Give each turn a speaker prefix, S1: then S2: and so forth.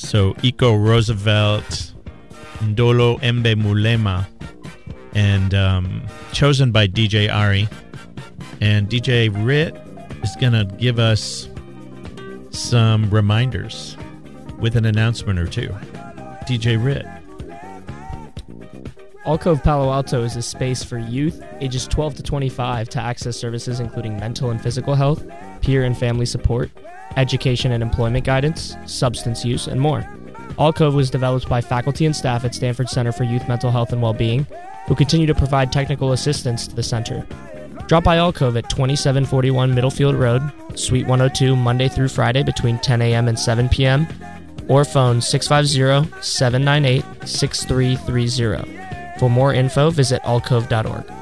S1: So Iko Roosevelt, Ndolo Embe Mulema, and chosen by DJ Ari. And DJ Rit is going to give us some reminders with an announcement or two. DJ Rit.
S2: Alcove Palo Alto is a space for youth ages 12 to 25 to access services including mental and physical health, peer and family support, education and employment guidance, substance use, and more. Alcove was developed by faculty and staff at Stanford Center for Youth Mental Health and Wellbeing, who continue to provide technical assistance to the center. Drop by Alcove at 2741 Middlefield Road, Suite 102, Monday through Friday between 10 a.m. and 7 p.m., or phone 650-798-6330. For more info, visit alcove.org.